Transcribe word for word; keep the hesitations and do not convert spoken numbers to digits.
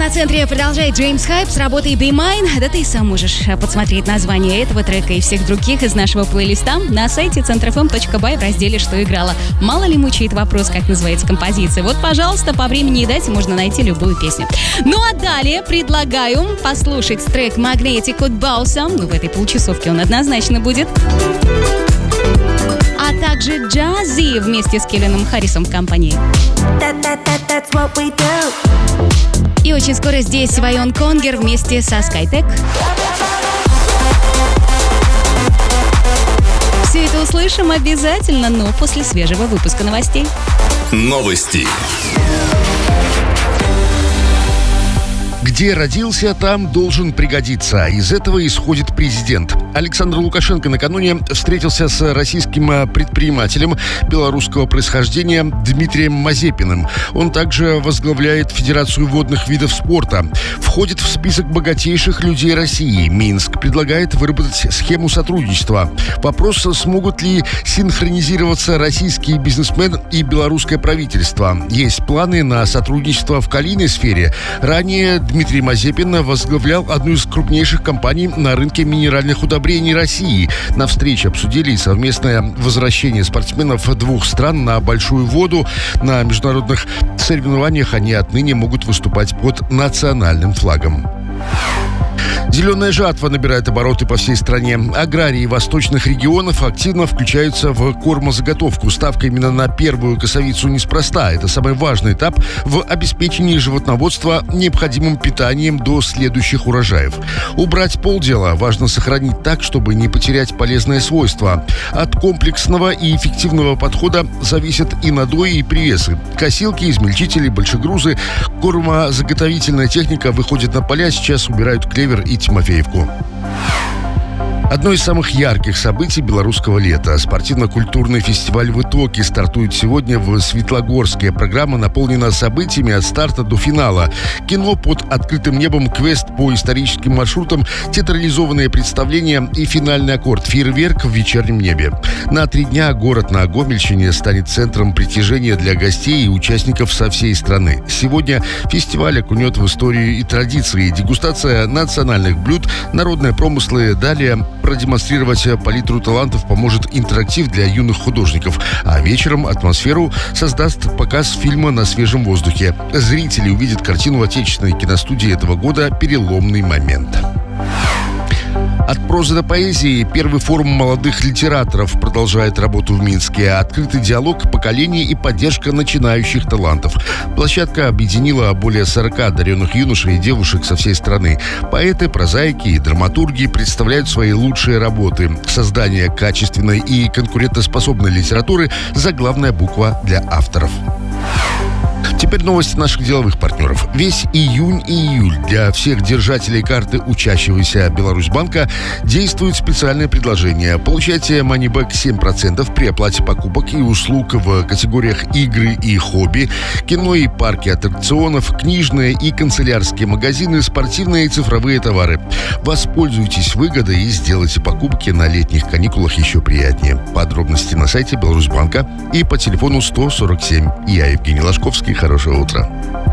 Центре продолжает Джеймс Хайп с работой Be Mine. Да ты и сам можешь подсмотреть название этого трека и всех других из нашего плейлиста на сайте центр эф эм точка бай в разделе «Что играло». Мало ли мучает вопрос, как называется композиция. Вот, пожалуйста, по времени и дате можно найти любую песню. Ну а далее предлагаю послушать трек Magnetic от Бауса. Ну, в этой полчасовке он однозначно будет. А также Джази вместе с Келвином Харрисом в компании. That, that, that, that's what we do. И очень скоро здесь Вайон Конгер вместе со Skytech. Все это услышим обязательно, но после свежего выпуска новостей. Новости. Где родился, там должен пригодиться. Из этого исходит президент. Александр Лукашенко накануне встретился с российским предпринимателем белорусского происхождения Дмитрием Мазепиным. Он также возглавляет Федерацию водных видов спорта. Входит в список богатейших людей России. Минск предлагает выработать схему сотрудничества. Вопрос, смогут ли синхронизироваться российский бизнесмен и белорусское правительство. Есть планы на сотрудничество в калийной сфере. Ранее Дмитрий Мазепин возглавлял одну из крупнейших компаний на рынке минеральных удобрений России. На встрече обсудили совместное возвращение спортсменов двух стран на большую воду. На международных соревнованиях они отныне могут выступать под национальным флагом. Зеленая жатва набирает обороты по всей стране. Аграрии восточных регионов активно включаются в кормозаготовку. Ставка именно на первую косовицу неспроста. Это самый важный этап в обеспечении животноводства необходимым питанием до следующих урожаев. Убрать полдела важно сохранить так, чтобы не потерять полезные свойства. От комплексного и эффективного подхода зависят и надои, и привесы. Косилки, измельчители, большегрузы, кормозаготовительная техника выходит на поля. Сейчас убирают клевер и Тимофеевку. Одно из самых ярких событий белорусского лета. Спортивно-культурный фестиваль в Итоке стартует сегодня в Светлогорске. Программа наполнена событиями от старта до финала. Кино под открытым небом, квест по историческим маршрутам, театрализованные представления и финальный аккорд — фейерверк в вечернем небе. На три дня город на Гомельщине станет центром притяжения для гостей и участников со всей страны. Сегодня фестиваль окунет в историю и традиции. Дегустация национальных блюд, народные промыслы. Далее продемонстрировать палитру талантов поможет интерактив для юных художников. А вечером атмосферу создаст показ фильма «На свежем воздухе». Зрители увидят картину отечественной киностудии этого года «Переломный момент». От прозы до поэзии первый форум молодых литераторов продолжает работу в Минске. Открытый диалог поколений и поддержка начинающих талантов. Площадка объединила более сорока одаренных юношей и девушек со всей страны. Поэты, прозаики и драматурги представляют свои лучшие работы. Создание качественной и конкурентоспособной литературы – заглавная буква для авторов. Теперь новости наших деловых партнеров. Весь июнь и июль для всех держателей карты учащегося Беларусьбанка действует специальное предложение. Получайте манибэк семь процентов при оплате покупок и услуг в категориях игры и хобби, кино и парки аттракционов, книжные и канцелярские магазины, спортивные и цифровые товары. Воспользуйтесь выгодой и сделайте покупки на летних каникулах еще приятнее. Подробности на сайте Беларусьбанка и по телефону сто сорок семь. Я Евгений Ложковский. Хорошего утра.